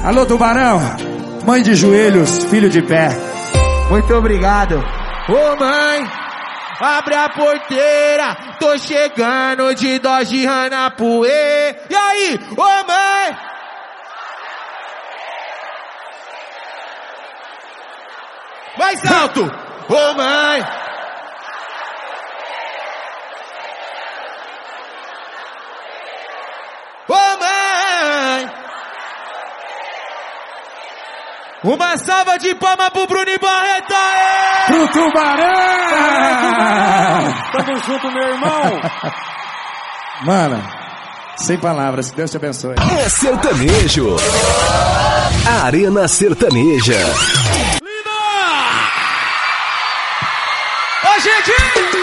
Alô, Tubarão, mãe de joelhos, filho de pé. Muito obrigado. Ô mãe, abre a porteira, tô chegando de Dodge Ranapuê. E aí, ô mãe? Mais alto! Ô mãe! Ô mãe! Uma salva de palmas pro Bruno e Barreto! Pro Tubarão! Tamo junto, meu irmão! Mano, sem palavras, que Deus te abençoe. É sertanejo. Arena Sertaneja. Ô, gente!